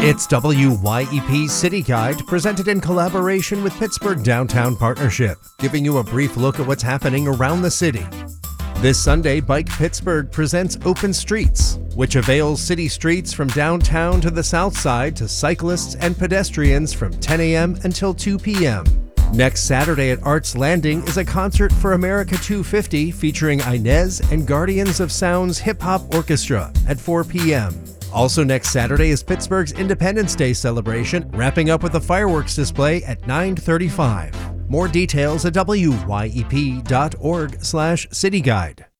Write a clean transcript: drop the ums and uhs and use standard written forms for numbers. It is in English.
It's WYEP City Guide, presented in collaboration with Pittsburgh Downtown Partnership, giving you a brief look at what's happening around the city. This Sunday, Bike Pittsburgh presents Open Streets, which avails city streets from downtown to the south side to cyclists and pedestrians from 10 a.m. until 2 p.m. Next Saturday at Arts Landing is a concert for America 250 featuring Inez and Guardians of Sound's Hip Hop Orchestra at 4 p.m. Also next Saturday is Pittsburgh's Independence Day celebration, wrapping up with a fireworks display at 9:35. More details at wyep.org/cityguide.